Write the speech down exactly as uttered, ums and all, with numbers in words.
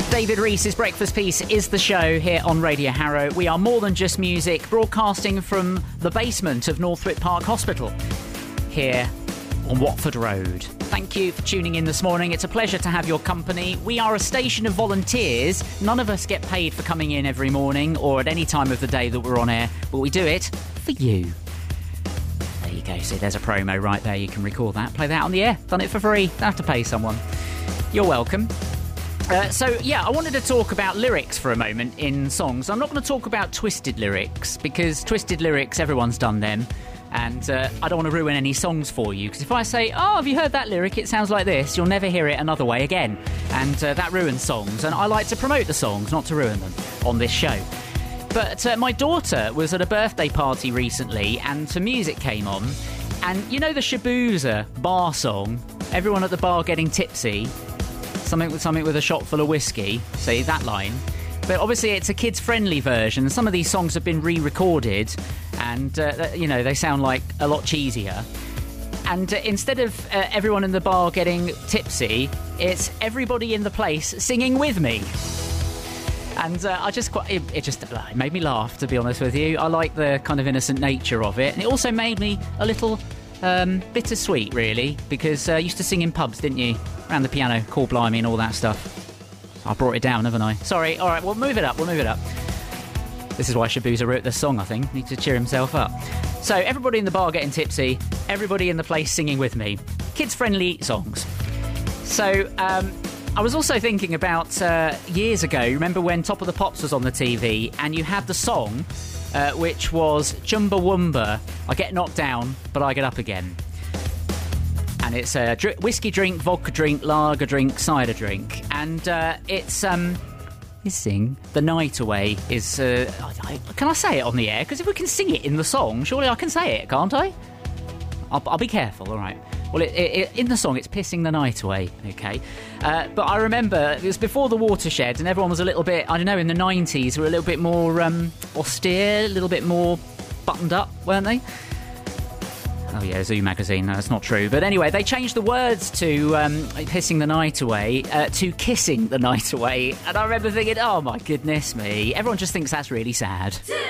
David Reese's Breakfast Piece is the show here on Radio Harrow. We are more than just music, broadcasting from the basement of Northwick Park Hospital here on Watford Road. Thank you for tuning in this morning. It's a pleasure to have your company. We are a station of volunteers. None of us get paid for coming in every morning or at any time of the day that we're on air, but we do it for you. There you go. See, there's a promo right there. You can record that, play that on the air. Done it for free. Don't have to pay someone. You're welcome. Uh, so, yeah, I wanted to talk about lyrics for a moment in songs. I'm not going to talk about twisted lyrics, because twisted lyrics, everyone's done them. And uh, I don't want to ruin any songs for you, because if I say, oh, have you heard that lyric? It sounds like this. You'll never hear it another way again. And uh, that ruins songs. And I like to promote the songs, not to ruin them on this show. But uh, my daughter was at a birthday party recently, and some music came on. And you know the Shabuza bar song? Everyone at the bar getting tipsy. Something with something with a shot full of whiskey. See, that line. But obviously it's a kids-friendly version. Some of these songs have been re-recorded, and, uh, you know, they sound like a lot cheesier. And uh, instead of uh, everyone in the bar getting tipsy, it's everybody in the place singing with me. And uh, I just quite... It, it just uh, it made me laugh, to be honest with you. I like the kind of innocent nature of it. And it also made me a little um, bittersweet, really, because uh, you used to sing in pubs, didn't you? Around the piano, Call Blimey and all that stuff. I brought it down, haven't I? Sorry. All right, we'll move it up. We'll move it up. This is why Shabuza wrote this song, I think. Need to cheer himself up. So, everybody in the bar getting tipsy. Everybody in the place singing with me. Kids-friendly songs. So, um, I was also thinking about uh, years ago. Remember when Top of the Pops was on the T V, and you had the song, uh, which was Chumbawamba. I get knocked down, but I get up again. And it's a dr- whiskey drink, vodka drink, lager drink, cider drink. And uh, it's um, Missing the Night Away is... Uh, I, I, can I say it on the air? Because if we can sing it in the song, surely I can say it, can't I? I'll, I'll be careful, all right. Well, it, it, in the song, it's Pissing the Night Away, OK? Uh, but I remember it was before the Watershed, and everyone was a little bit, I don't know, in the nineties, were a little bit more um, austere, a little bit more buttoned up, weren't they? Oh, yeah, Zoo magazine. No, that's not true. But anyway, they changed the words to um, Pissing the Night Away uh, to Kissing the Night Away. And I remember thinking, oh, my goodness me. Everyone just thinks that's really sad.